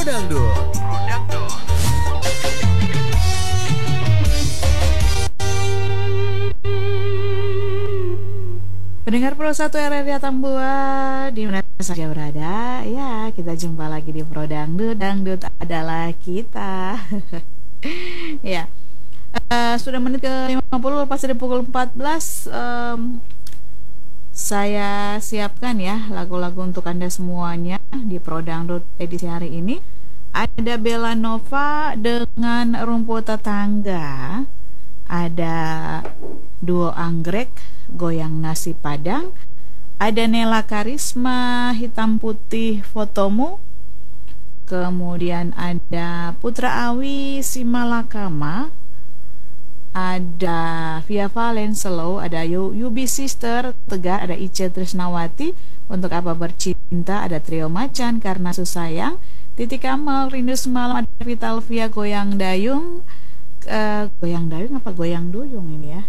Dangdut. Pendengar Pro 1 RRI Atambua, di mana saja berada, ya kita jumpa lagi di Pro Dangdut. Dangdut adalah kita. Ya, sudah menit ke 50 lepas dari pukul 14. Saya siapkan ya lagu-lagu untuk Anda semuanya di Pro Dangdut edisi hari ini. Ada Bella Nova dengan Rumput Tetangga, ada Duo Anggrek Goyang Nasi Padang, ada Nela Karisma Hitam Putih Fotomu, kemudian ada Putra Awi Simalakama, ada Via Valen Slow, ada Yubi Sister Tegar, ada Ica Trisnawati Untuk Apa Bercinta, ada Trio Macan Karena Susayang, Titi Kamal Rindu Semalam, ada Vital Via Goyang Dayung. Goyang Dayung apa Goyang Duyung ini ya?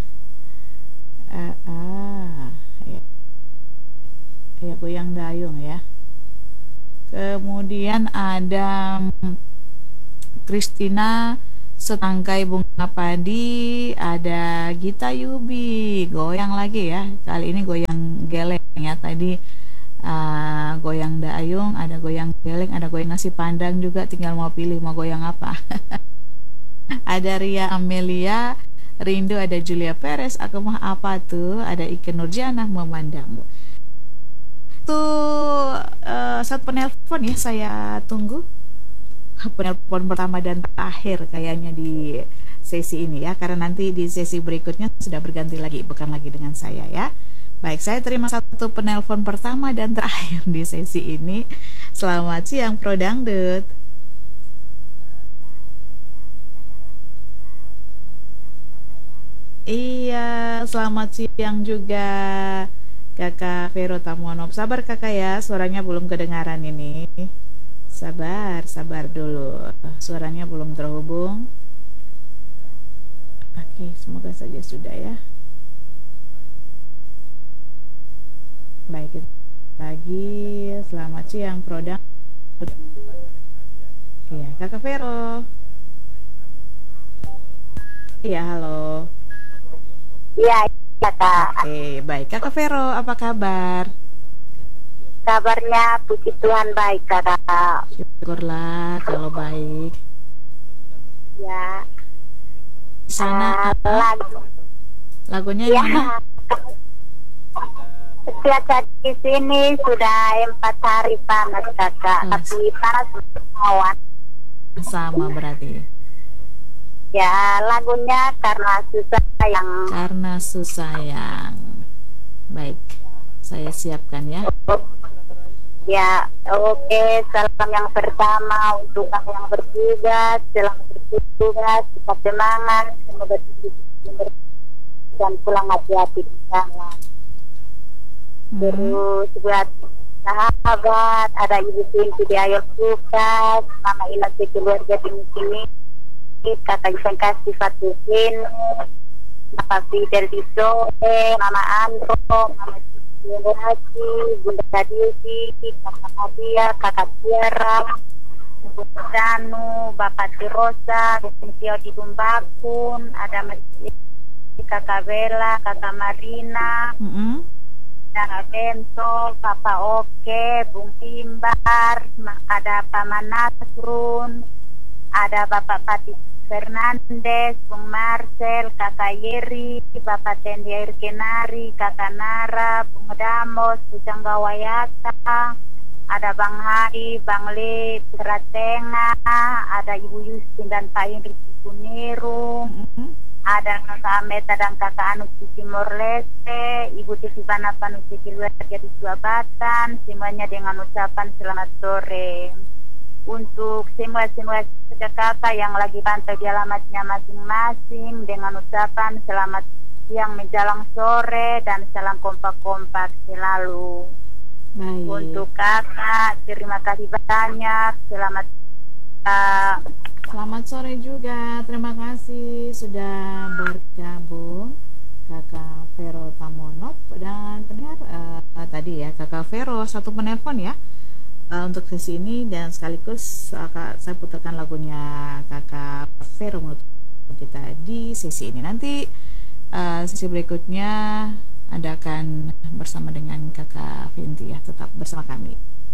Ya Goyang Dayung ya. Kemudian ada Kristina Setangkai Bunga Padi, ada Gita Yubi goyang lagi ya, kali ini goyang geleng ya. Tadi goyang dayung, ada goyang geleng, ada goyang nasi pandang juga, tinggal mau pilih mau goyang apa. Ada Ria Amelia Rindu, ada Julia Perez Aku Mah Apa Tuh, ada Ike Nurjana Memandang. Tuh satu penelpon ya, saya tunggu penelpon pertama dan terakhir kayaknya di sesi ini ya, karena nanti di sesi berikutnya sudah berganti lagi, bukan lagi dengan saya ya. Baik, saya terima satu penelpon pertama dan terakhir di sesi ini. Selamat siang Pro Dangdut. Iya, selamat siang juga Kakak Vero Tamonov. Sabar kakak ya, suaranya belum kedengaran ini. Sabar dulu. Suaranya belum terhubung. Oke, semoga saja sudah ya. Baik, lagi selamat siang Prodang. Iya, Kakak Vero. Iya, halo. Iya, Kak. Oke, baik. Kakak Vero, apa kabar? Kabarnya puji Tuhan baik, Kakak. Syukurlah kalau baik. Ya. Di sana lagunya ya, mana? Cuaca di sini sudah 4 hari panas, Kakak. Tapi panas awan. Sama berarti. Ya, lagunya Karena Susayang. Karena Susayang. Baik, saya siapkan ya. Ya, oke. Salam yang pertama untuk kamu yang bertugas. Selamat bertugas, tetap semangat, semoga dan pulang hati-hati di jalan. Terus buat sahabat, ada Ibu Sinti di Ayo Sukas, Mama Ina keluarga di sini, Kakak Isan Kasih Fatuhin, Bapak Fidel di Soe, Mama Andro, Mama Cici, Bunda Diusi, Kakak Maria, Kakak Tiara, Bunda Danu, Bapak Tirosa, Tio di Dumbakun, ada Masih Kakak Bella, Kakak Marina, Kakak Bento, Papa Oke, Bung Timbar, ada Paman Nasrun, ada Bapak Pati Fernandes, Bung Marcel, Kakak Yeri, Bapak Tendi Air Kenari, Kakak Nara, Bung Damos, Bujang Gawayata, ada Bang Hari, Bang Le, Putra Tengah, ada Ibu Yustin dan Pak Indri Kuniru, ada Kakak Ameta dan Kakak Anu di Timor Leste, Ibu Titi Banapan di keluarga di Suabatan, semuanya dengan ucapan selamat sore. Untuk semua kakak yang lagi pantau di alamatnya masing-masing dengan ucapan selamat siang menjelang sore dan salam kompak-kompak selalu. Baik. Untuk kakak terima kasih banyak, selamat Selamat sore juga, terima kasih sudah bergabung Kakak Vero Tamonov. Dan pendengar tadi ya Kakak Vero satu penelpon ya, untuk sesi ini, dan sekaligus saya putarkan lagunya Kakak Vero menutup kita di sesi ini. Nanti sesi berikutnya Anda akan bersama dengan Kakak Vinti ya, tetap bersama kami.